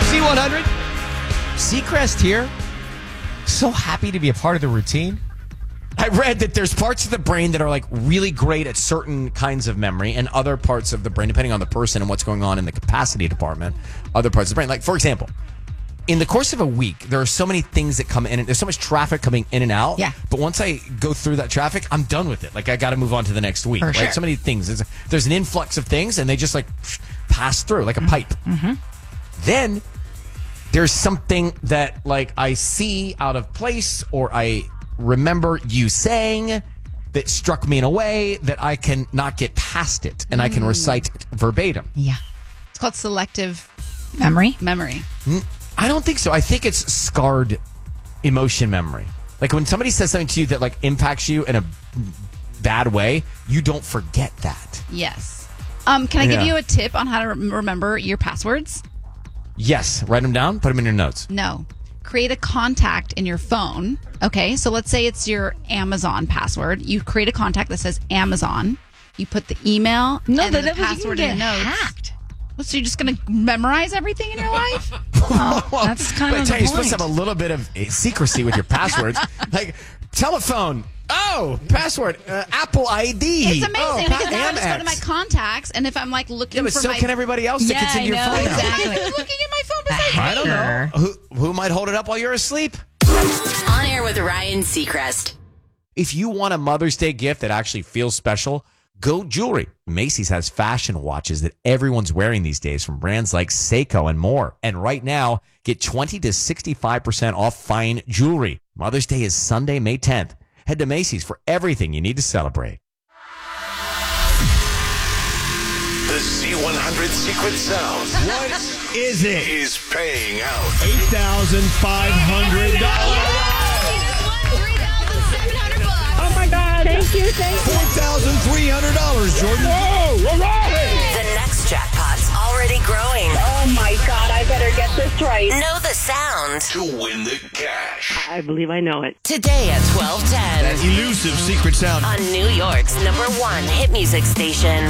Z100, Seacrest here. So happy to be a part of the routine. I read that there's parts of the brain that are like really great at certain kinds of memory, and other parts of the brain, depending on the person and what's going on in the capacity department, other parts of the brain. Like, for example, in the course of a week, there are so many things that come in, and there's so much traffic coming in and out. Yeah. But once I go through that traffic, I'm done with it. Like, I got to move on to the next week. For right? sure. So many things. There's an influx of things, and they just like pass through like a pipe. Mm-hmm. Then there's something that like I see out of place, or I remember you saying that struck me in a way that I can not get past it, and I can recite it verbatim. Yeah. It's called selective Memory? memory. I don't think so. I think it's scarred emotion memory. Like when somebody says something to you that like impacts you in a bad way, you don't forget that. Yes. Can I give you a tip on how to remember your passwords? Yes. Write them down. Put them in your notes. No. Create a contact in your phone. Okay, so let's say it's your Amazon password. You create a contact that says Amazon. You put the email and the password in your notes. Hacked. Well, so you're just going to memorize everything in your life? That's kind of the You're supposed to point. have a little bit of secrecy with your passwords. Like telephone. Oh, password. Apple ID. It's amazing because now I just go to Amex. my contacts, and if I'm like looking Yeah, but for so my... can everybody else that gets into your phone now. Exactly. Who's looking at my phone besides me? I don't know. Who might hold it up while you're asleep? On air with Ryan Seacrest. If you want a Mother's Day gift that actually feels special, go jewelry. Macy's has fashion watches that everyone's wearing these days from brands like Seiko and more. And right now, get 20 to 65% off fine jewelry. Mother's Day is Sunday, May 10th. Head to Macy's for everything you need to celebrate. The Z100 Secret Sound What is it? is paying out. $8,500. Oh my God. Thank you. $4,300, Jordan. The next jackpot's already growing. Oh my God. I better get this right. Know the sound. To win the cash. I believe I know it. Today at 12:10 That elusive secret sound. on New York's #1 hit music station.